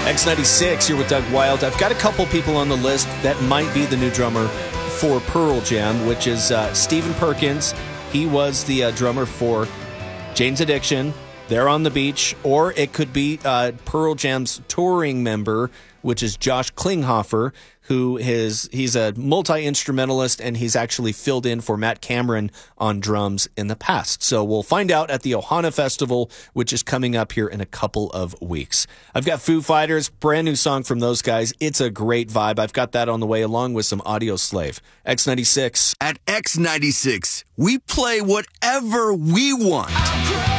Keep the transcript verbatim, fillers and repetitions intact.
X ninety-six here with Doug Wild. I've got a couple people on the list that might be the new drummer for Pearl Jam, which is uh, Stephen Perkins. He was the uh, drummer for Jane's Addiction, They're on the Beach, or it could be uh, Pearl Jam's touring member, which is Josh Klinghoffer, who is he's a multi-instrumentalist, and he's actually filled in for Matt Cameron on drums in the past. So we'll find out at the Ohana Festival, which is coming up here in a couple of weeks. I've got Foo Fighters, brand new song from those guys. It's a great vibe. I've got that on the way, along with some Audio Slave. X ninety-six. At X ninety-six, we play whatever we want.